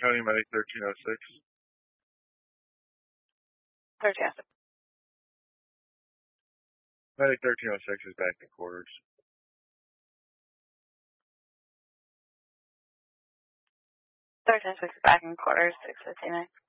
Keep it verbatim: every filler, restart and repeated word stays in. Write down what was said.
County, Medic thirteen oh six. thirteen oh six. Medic thirteen oh six is back in quarters. thirteen oh six is back in quarters, six fifty-nine.